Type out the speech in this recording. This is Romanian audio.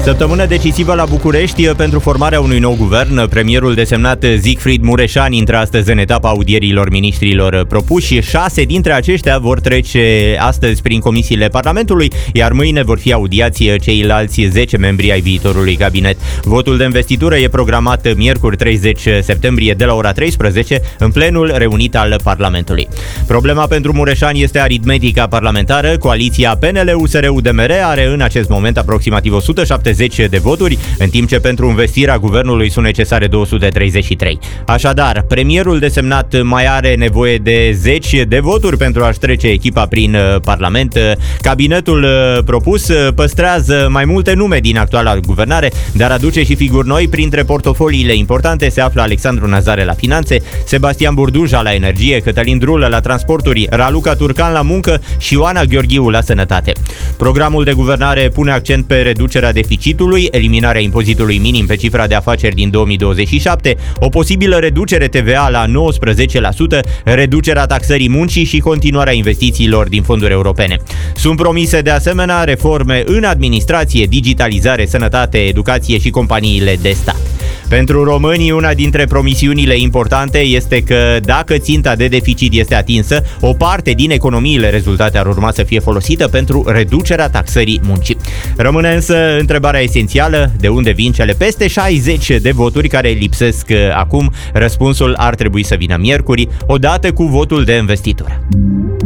Săptămână decisivă la București pentru formarea unui nou guvern. Premierul desemnat Siegfried Mureșan intră astăzi în etapa audierilor miniștrilor propuși. 6 dintre aceștia vor trece astăzi prin comisiile Parlamentului, iar mâine vor fi audiați ceilalți 10 membri ai viitorului cabinet. Votul de investitură e programat miercuri 30 septembrie de la ora 13 în plenul reunit al Parlamentului. Problema pentru Mureșan este aritmetica parlamentară. Coaliția PNL-USR-UDMR are în acest moment aproximativ 170 de voturi, în timp ce pentru învestirea guvernului sunt necesare 233. Așadar, premierul desemnat mai are nevoie de 10 de voturi pentru a-și trece echipa prin Parlament. Cabinetul propus păstrează mai multe nume din actuala guvernare, dar aduce și figuri noi. Printre portofoliile importante se află Alexandru Nazare la finanțe, Sebastian Burduja la energie, Cătălin Drulă la transporturi, Raluca Turcan la muncă și Ioana Gheorghiu la sănătate. Programul de guvernare pune accent pe reducerea deficitului, eliminarea impozitului minim pe cifra de afaceri din 2027, o posibilă reducere TVA la 19%, reducerea taxării muncii și continuarea investițiilor din fonduri europene. Sunt promise de asemenea reforme în administrație, digitalizare, sănătate, educație și companiile de stat. Pentru românii, una dintre promisiunile importante este că dacă ținta de deficit este atinsă, o parte din economiile rezultate ar urma să fie folosită pentru reducerea taxării muncii. Rămâne însă întrebarea esențială: de unde vin cele peste 60 de voturi care lipsesc acum? Răspunsul ar trebui să vină miercuri, odată cu votul de investitură.